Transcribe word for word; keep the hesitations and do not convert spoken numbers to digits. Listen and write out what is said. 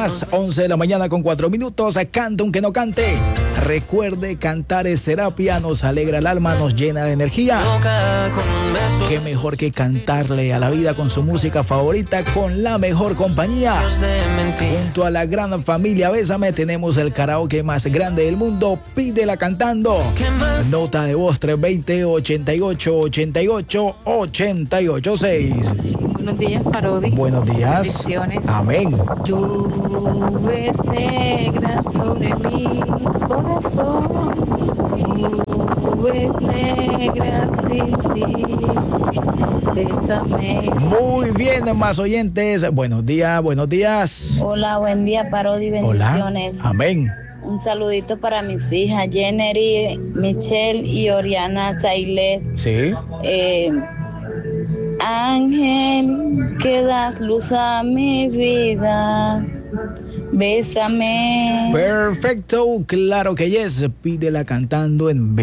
más, once de la mañana con cuatro minutos. Canta aunque no cante. Recuerde, cantar es terapia, nos alegra el alma, nos llena de energía. Qué mejor que cantarle a la vida con su música favorita, con la mejor compañía. Junto a la gran familia Bésame tenemos el karaoke más grande del mundo. Pídela cantando. Nota de voz tres dos cero, ochenta y ocho, ochenta y ocho, ochenta y ocho seis. Buenos días, Parodi. Buenos días. Bendiciones. Amén. Nubes negras sobre mi corazón. Nubes negras sin ti. Bésame. Muy bien, más oyentes. Buenos días, buenos días. Hola, buen día, Parodi. Bendiciones. Hola. Amén. Un saludito para mis hijas, Jennery, Michelle y Oriana Zailet. Sí. Eh, Ángel, que das luz a mi vida, bésame. Perfecto, claro que yes. Pídela cantando en